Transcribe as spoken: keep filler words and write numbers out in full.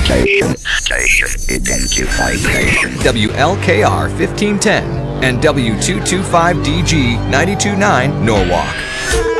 Station. Station. Identify station. W L K R fifteen ten and W two twenty-five D G ninety-two point nine Norwalk.